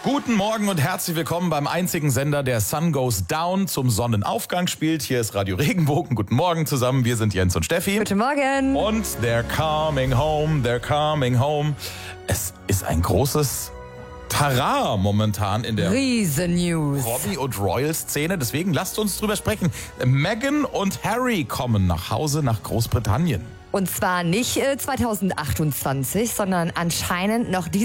Guten Morgen und herzlich willkommen beim einzigen Sender, der Sun Goes Down zum Sonnenaufgang spielt. Hier ist Radio Regenbogen. Guten Morgen zusammen. Wir sind Jens und Steffi. Guten Morgen. Und they're coming home, they're coming home. Es ist ein großes Tara momentan in der Riesen-News. Robbie und Royal-Szene. Deswegen lasst uns drüber sprechen. Meghan und Harry kommen nach Hause nach Großbritannien. Und zwar nicht 2028, sondern anscheinend noch